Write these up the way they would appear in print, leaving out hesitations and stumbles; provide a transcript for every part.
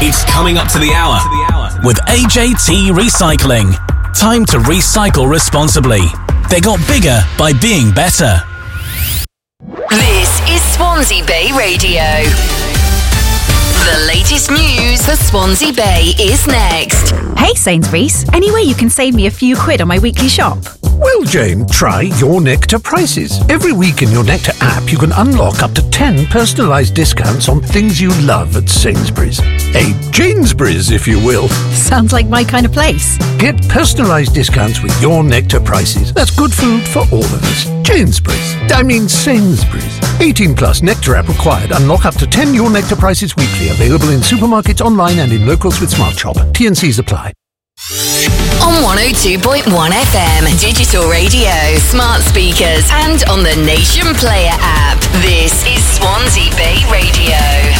It's coming up to the hour with AJT Recycling. Time to recycle responsibly. They got bigger by being better. This is Swansea Bay Radio. The latest news for Swansea Bay is next. Hey Sainsbury's, any way you can save me a few quid on my weekly shop? Well, Jane, try Your Nectar prices. Every week in Your Nectar app, you can unlock up to 10 personalised discounts on things you love at Sainsbury's. A Janesbury's, if you will. Sounds like my kind of place. Get personalised discounts with Your Nectar prices. That's good food for all of us. Sainsbury's. 18 plus Nectar app required. Unlock up to 10 Your Nectar prices weekly. Available in supermarkets, online and in locals with Smart Shop. T&Cs apply. On 102.1 FM, digital radio, smart speakers, and on the Nation Player app. This is Swansea Bay Radio.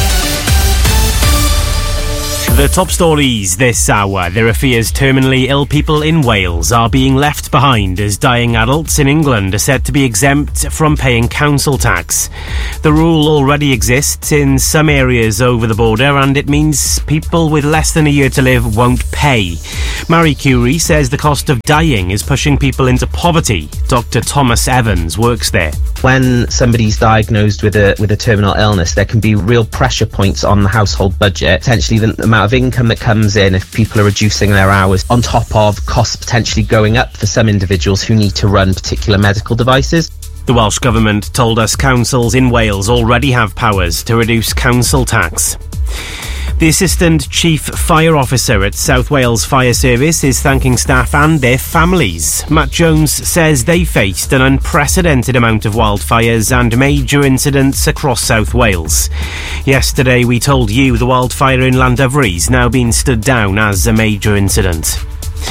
The top stories this hour. There are fears terminally ill people in Wales are being left behind as dying adults in England are said to be exempt from paying council tax. The rule already exists in some areas over the border and it means people with less than a year to live won't pay. Marie Curie says the cost of dying is pushing people into poverty. Dr. Thomas Evans works there. When somebody's diagnosed with a terminal illness, there can be real pressure points on the household budget. Potentially the amount of income that comes in if people are reducing their hours, on top of costs potentially going up for some individuals who need to run particular medical devices. The Welsh Government told us councils in Wales already have powers to reduce council tax. The Assistant Chief Fire Officer at South Wales Fire Service is thanking staff and their families. Matt Jones says they faced an unprecedented amount of wildfires and major incidents across South Wales. Yesterday we told you the wildfire in Llandovery's now been stood down as a major incident.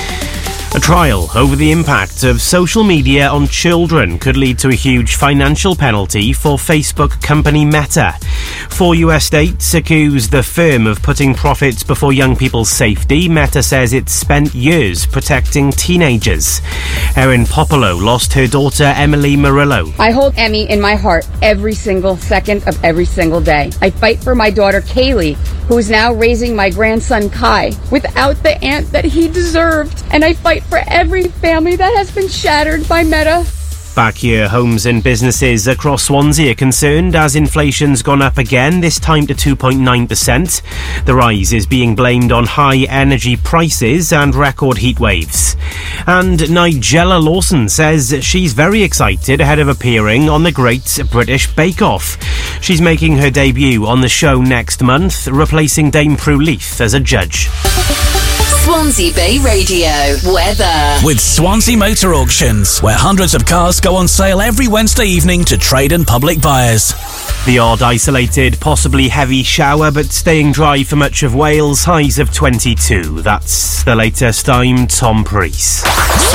A trial over the impact of social media on children could lead to a huge financial penalty for Facebook company Meta. 4 US states accuse the firm of putting profits before young people's safety. Meta says it's spent years protecting teenagers. Erin Popolo lost her daughter Emily Murillo. I hold Emmy in my heart every single second of every single day. I fight for my daughter Kaylee, who is now raising my grandson Kai, without the aunt that he deserved. And I fight for every family that has been shattered by Meta. Back here, homes and businesses across Swansea are concerned as inflation's gone up again, this time to 2.9%. The rise is being blamed on high energy prices and record heat waves. And Nigella Lawson says she's very excited ahead of appearing on the Great British Bake Off. She's making her debut on the show next month, replacing Dame Prue Leith as a judge. Swansea Bay Radio weather. With Swansea Motor Auctions, where hundreds of cars go on sale every Wednesday evening to trade and public buyers. The odd isolated, possibly heavy shower, but staying dry for much of Wales, highs of 22. That's the latest. I'm Tom Preece.